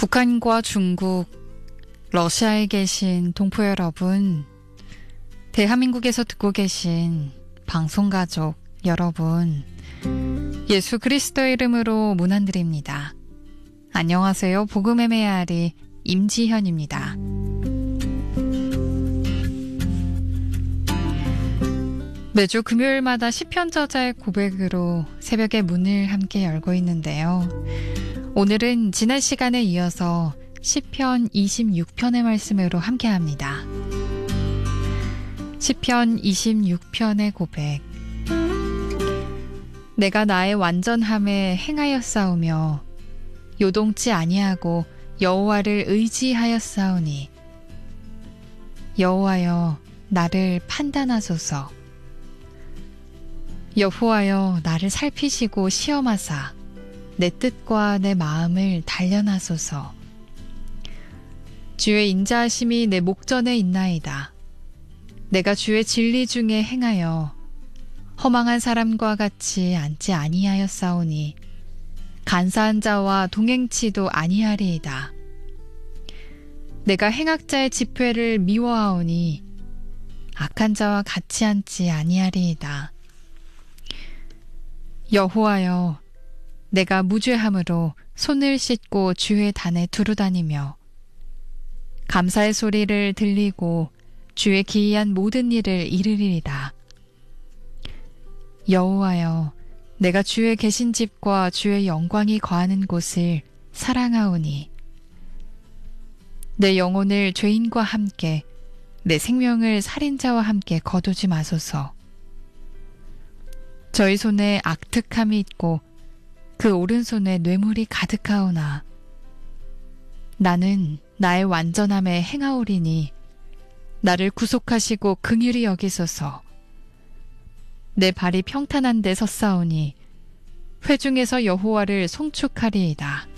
북한과 중국, 러시아에 계신 동포 여러분, 대한민국에서 듣고 계신 방송가족 여러분, 예수 그리스도의 이름으로 문안드립니다. 안녕하세요. 복음의 메아리 임지현입니다. 매주 금요일마다 시편 저자의 고백으로 새벽의 문을 함께 열고 있는데요. 오늘은 지난 시간에 이어서 시편 26편의 말씀으로 함께합니다. 시편 26편의 고백. 내가 나의 완전함에 행하였사오며 요동치 아니하고 여호와를 의지하였사오니 여호와여 나를 판단하소서. 여호와여 나를 살피시고 시험하사 내 뜻과 내 마음을 단련하소서. 주의 인자하심이 내 목전에 있나이다. 내가 주의 진리 중에 행하여 허망한 사람과 같이 앉지 아니하였사오니 간사한 자와 동행치도 아니하리이다. 내가 행악자의 집회를 미워하오니 악한 자와 같이 앉지 아니하리이다. 여호와여 내가 무죄함으로 손을 씻고 주의 단에 두루다니며 감사의 소리를 들리고 주의 기이한 모든 일을 이르리이다. 여호와여 내가 주의 계신 집과 주의 영광이 거하는 곳을 사랑하오니 내 영혼을 죄인과 함께 내 생명을 살인자와 함께 거두지 마소서. 저희 손에 악특함이 있고 그 오른손에 뇌물이 가득하오나 나는 나의 완전함에 행하오리니 나를 구속하시고 긍휼히 여기소서. 내 발이 평탄한 데 섰사오니 회중에서 여호와를 송축하리이다.